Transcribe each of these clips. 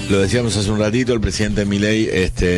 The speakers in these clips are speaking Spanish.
Lo decíamos hace un ratito, el presidente Milei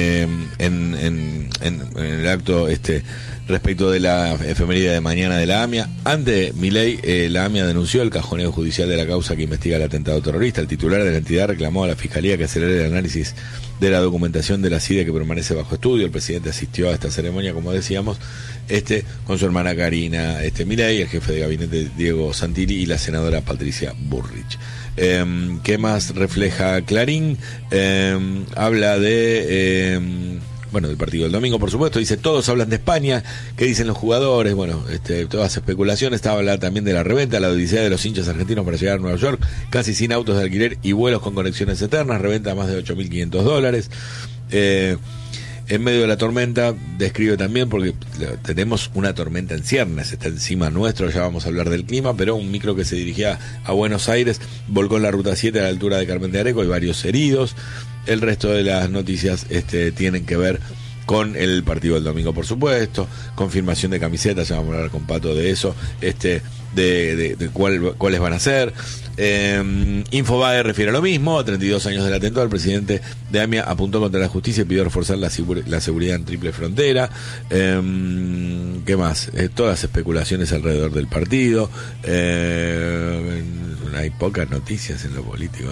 en el acto respecto de la efeméride de mañana de la AMIA. Antes, Milei, la AMIA denunció el cajoneo judicial de la causa que investiga el atentado terrorista. El titular de la entidad reclamó a la Fiscalía que acelere el análisis de la documentación de la CIDE que permanece bajo estudio. El presidente asistió a esta ceremonia, como decíamos, con su hermana Karina Milei, el jefe de gabinete Diego Santilli y la senadora Patricia Bullrich. ¿Qué más refleja Clarín? Habla de del partido del domingo, por supuesto. Dice, todos hablan de España, ¿qué dicen los jugadores? Bueno, todas especulaciones. Habla también de la reventa, la odisea de los hinchas argentinos para llegar a Nueva York, casi sin autos de alquiler y vuelos con conexiones eternas, reventa más de $8.500. En medio de la tormenta, describe también, porque tenemos una tormenta en ciernes, está encima nuestro, ya vamos a hablar del clima, pero un micro que se dirigía a Buenos Aires volcó en la ruta 7 a la altura de Carmen de Areco, hay varios heridos. El resto de las noticias tienen que ver con el partido del domingo, por supuesto, confirmación de camisetas, ya vamos a hablar con Pato de eso, de cuáles van a ser. Infobae refiere a lo mismo. A 32 años del atentado, el presidente de AMIA apuntó contra la justicia y pidió reforzar la seguridad en triple frontera. ¿Qué más? Todas especulaciones alrededor del partido. Hay pocas noticias en lo político.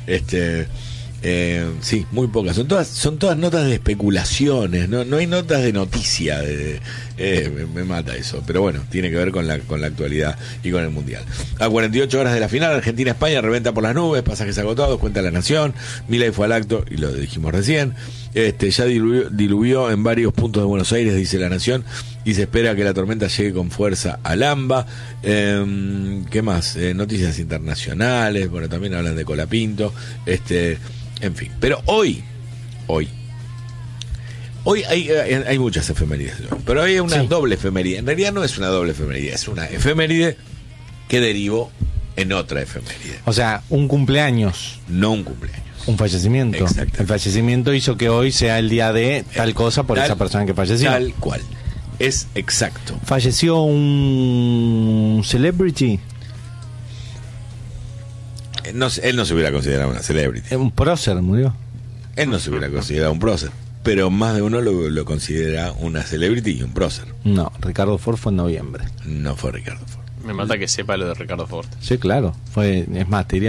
Sí, muy pocas. Son todas notas de especulaciones, no hay notas de noticia. Me mata eso. Pero bueno, tiene que ver con la actualidad y con el Mundial. A 48 horas de la final, Argentina-España, reventa por las nubes, pasajes agotados, cuenta La Nación. Milei fue al acto, y lo dijimos recién. Ya diluyó en varios puntos de Buenos Aires, dice La Nación, y se espera que la tormenta llegue con fuerza al AMBA. ¿Qué más? Noticias internacionales, bueno, también hablan de Colapinto. En fin, pero hoy hay muchas efemérides, pero hay una doble efeméride. En realidad no es una doble efeméride, es una efeméride que derivó en otra efeméride. O sea, un cumpleaños. No un cumpleaños. Un fallecimiento. Exacto. El fallecimiento hizo que hoy sea el día de tal cosa por esa persona que falleció. Tal cual. Es exacto. Falleció un celebrity. Él no se hubiera considerado una celebrity. Un prócer murió. Él no se hubiera considerado un prócer, pero más de uno lo considera una celebrity y un prócer. No, Ricardo Ford fue en noviembre. No fue Ricardo Ford. Me mata que sepa lo de Ricardo Ford. Sí, claro. Es más, te diría